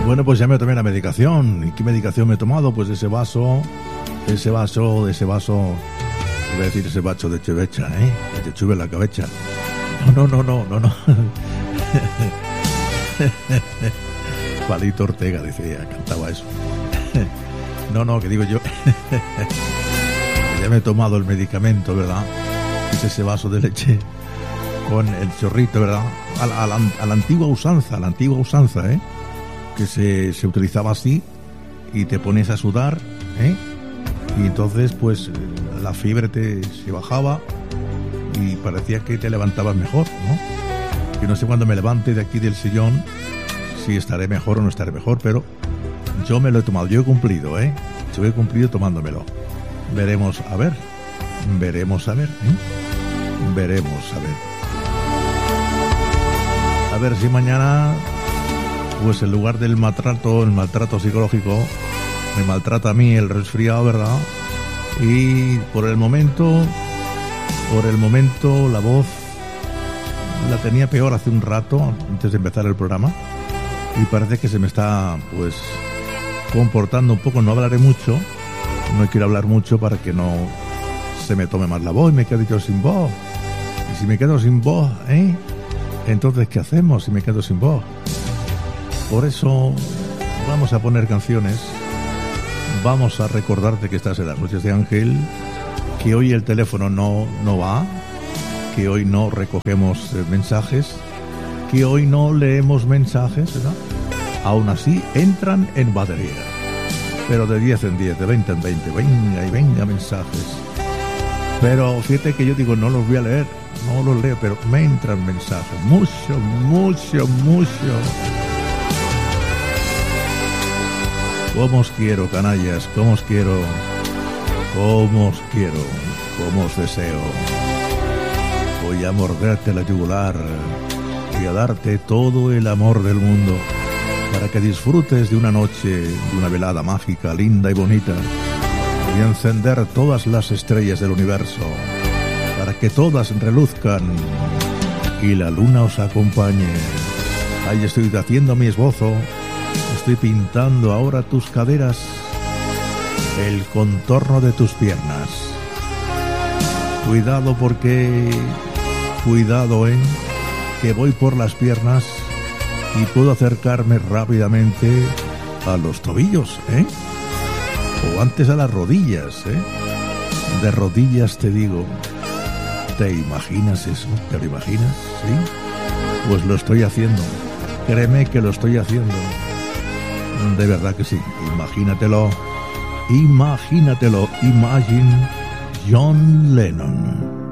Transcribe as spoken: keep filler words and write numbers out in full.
Bueno, pues ya me tomé la medicación. ¿Y qué medicación me he tomado? Pues ese vaso, ese vaso, ese vaso, voy a decir ese vaso de chevecha, ¿eh? Que te chube la cabeza. No, no, no, no, no. Palito Ortega decía, cantaba eso. No, no, que digo yo. Ya me he tomado el medicamento, ¿verdad? Es ese vaso de leche con el chorrito, ¿verdad? A la, a la, a la antigua usanza, a la antigua usanza, ¿eh? Que se, se utilizaba así y te pones a sudar, ¿eh? Y entonces, pues, la fiebre te se bajaba y parecía que te levantabas mejor, ¿no? Que no sé cuándo me levante de aquí del sillón si estaré mejor o no estaré mejor, pero yo me lo he tomado, yo he cumplido, ¿eh? Yo he cumplido tomándomelo. Veremos, a ver, veremos, a ver, ¿eh? Veremos, a ver. A ver si mañana, pues en lugar del maltrato, el maltrato psicológico, me maltrata a mí el resfriado, ¿verdad? Y por el momento, por el momento la voz la tenía peor hace un rato, antes de empezar el programa, y parece que se me está, pues, comportando un poco. No hablaré mucho, no quiero hablar mucho para que no se me tome más la voz y me quede yo sin voz. Y si me quedo sin voz, ¿eh? Entonces, ¿qué hacemos si me quedo sin voz? Por eso vamos a poner canciones, vamos a recordarte que estás en las noches de Ángel, que hoy el teléfono no, no va, que hoy no recogemos eh, mensajes, que hoy no leemos mensajes, ¿verdad? Aún así entran en batería, pero de diez en diez, de veinte en veinte, venga y venga mensajes. Pero fíjate que yo digo, no los voy a leer, no los leo, pero me entran mensajes, mucho, mucho, mucho. Cómo os quiero, canallas, cómo os quiero, cómo os quiero, cómo os deseo. Voy a morderte la yugular y a darte todo el amor del mundo para que disfrutes de una noche, de una velada mágica, linda y bonita, y encender todas las estrellas del universo para que todas reluzcan y la luna os acompañe. Ahí estoy haciendo mi esbozo. Estoy pintando ahora tus caderas, el contorno de tus piernas. Cuidado porque, cuidado, ¿eh? Que voy por las piernas y puedo acercarme rápidamente a los tobillos, ¿eh? O antes a las rodillas, ¿eh? De rodillas te digo. ¿Te imaginas eso? ¿Te lo imaginas? ¿Sí? Pues lo estoy haciendo. Créeme que lo estoy haciendo. De verdad que sí, imagínatelo, imagínatelo, imagine John Lennon.